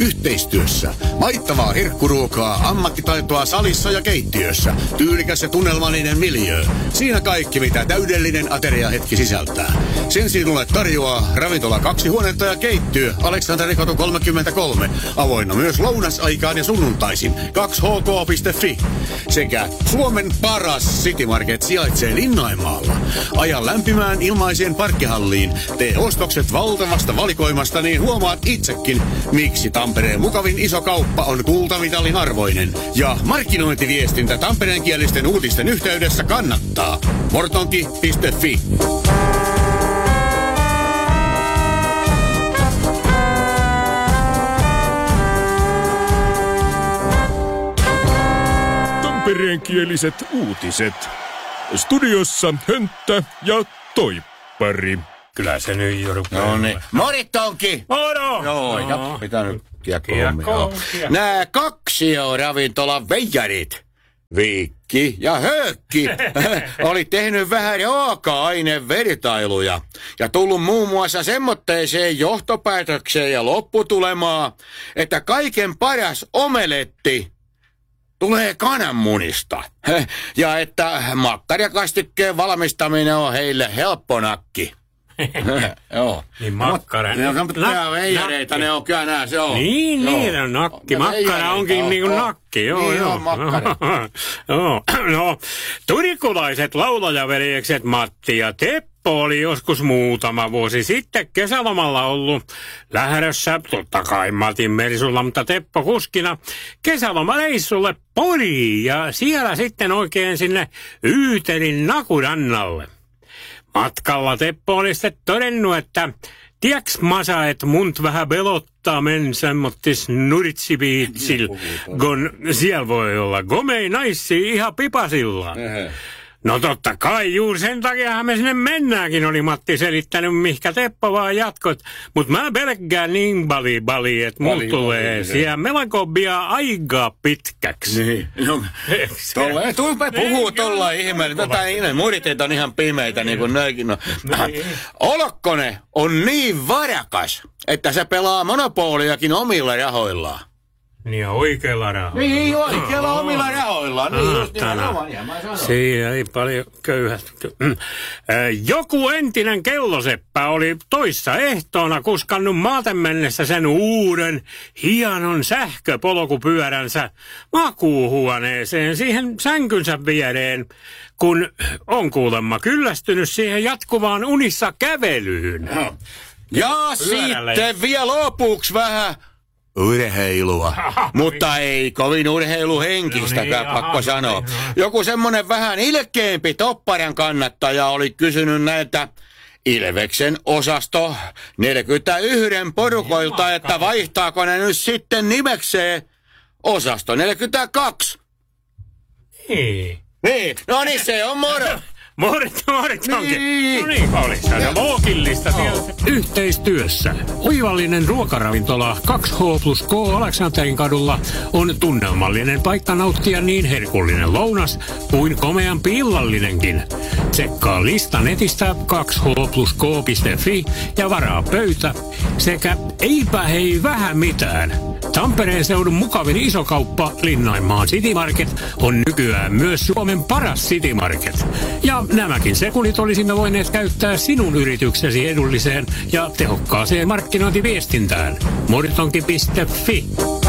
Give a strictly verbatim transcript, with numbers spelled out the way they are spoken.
Yhteistyössä. Maittavaa herkkuruokaa, ammattitaitoa salissa ja keittiössä. Tyylikäs ja tunnelmallinen miljöö. Siinä kaikki, mitä täydellinen ateriahetki sisältää. Sen sinulle tarjoaa ravintola kaksi huonetta ja keittiö. Aleksanterikatu kolmekymmentäkolme. Avoinna myös lounasaikaan ja sunnuntaisin. kaksi h k piste f i. Sekä Suomen paras City Market sijaitsee Linnainmaalla. Aja lämpimään ilmaiseen parkkihalliin. Tee ostokset valtavasta valikoimasta, niin huomaat itsekin, miksi Tampereen mukavin iso kauppa on kultamitalin arvoinen. Ja markkinointiviestintä tampereenkielisten uutisten yhteydessä kannattaa. mortonki piste f i. Tampereenkieliset uutiset. Studiossa Hönttä ja Toippari. Kyllä se nyt jo rupeaa. No niin. Moritonki! Moro! Joo, ja pitää nyt kiekko. Nää kaksi ravintolan veijarit, Viikki ja Höökki, oli tehnyt vähän raaka-ainevertailuja ja tullut muun muassa semmoitteeseen johtopäätökseen ja lopputulemaan, että kaiken paras omeletti tulee kananmunista. Ja että makkarakastikkeen valmistaminen on heille helpponakki. Joo. Niin makkara. Ne on semmoisia veijareita, ne on kyllä nää, se on. Niin, joo. Niin on nakki. Ja makkara onkin on, niinku on. nakki. Joo, niin joo. on makkara. Joo, no. Turikulaiset laulajaveljekset Matti ja Teppo oli joskus muutama vuosi sitten kesälomalla ollut lähdössä, totta kai Matin Mersulla, mutta Teppo kuskina, kesälomareissulle Poriin ja siellä sitten oikein sinne Yyterin Nakurannalle. Matkalla Teppo oli sitten todennut, että tieks Masa, et munt vähän belottaa men semmottis nuritsibiitsil, kun siellä voi olla gomei naissi ihan pipasillaan. No totta kai, juuri sen takiahan me sinne mennäänkin, oli Matti selittänyt, mihkä Teppo vaan jatkot. Mut mä pelkkään niin bali bali, että mut tulee siellä melankobia aikaa pitkäksi. Niin. No, tolleen, tuupe puhuu tollain ihmeellä. Tätä ihme, muriteet on ihan pimeitä niin kuin näinkin. No. Olokkonen on niin varakas, että se pelaa monopoliakin omilla rahoillaan. Niin oikealla rahoilla. Niin oikealla oh. omilla rahoillaan. Niin just nimenomaan, ja mä sanon. Siinä ei paljon köyhät. Joku entinen kelloseppä oli toissa ehtoona kuskannut maaten mennessä sen uuden hienon sähköpolkupyöränsä makuuhuoneeseen siihen sänkynsä viereen, kun on kuulemma kyllästynyt siihen jatkuvaan unissa kävelyyn. No. Ja pyörälle. Sitten vielä lopuksi vähän urheilua, mutta ei kovin urheiluhenkistäkään, no niin, pakko aha, sanoa. Niin, no. Joku semmonen vähän ilkeämpi Topparan kannattaja oli kysynyt näiltä Ilveksen osasto neljäkymmentäyksi porukoilta, että vaihtaako ne nyt sitten nimekseen osasto neljäkymmentäkaksi. Niin. Niin, no niin se on moro. Morit, morit onkin. Niin. No niin, olisi aina loogillista tietysti. Yhteistyössä oivallinen ruokaravintola kaksi H plus K Aleksanterin kadulla on tunnelmallinen paikka nauttia niin herkullinen lounas kuin komeampi illallinenkin. Tsekkaa lista netistä kaksi H plus K piste f i ja varaa pöytä sekä eipä hei vähän mitään. Tampereen seudun mukavin isokauppa Linnainmaan City Market on nykyään myös Suomen paras City Market. Ja nämäkin sekunnit olisimme voineet käyttää sinun yrityksesi edulliseen ja tehokkaaseen markkinointiviestintään. mortonki piste f i